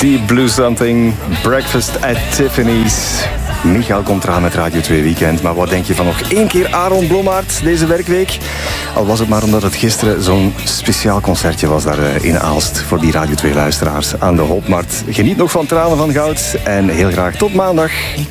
Deep Blue Something, Breakfast at Tiffany's. Michael komt eraan met Radio 2 Weekend. Maar wat denk je van nog één keer Aaron Blommaert deze werkweek? Al was het maar omdat het gisteren zo'n speciaal concertje was daar in Aalst voor die Radio 2 luisteraars aan de Hopmarkt. Geniet nog van Tranen van Goud en heel graag tot maandag.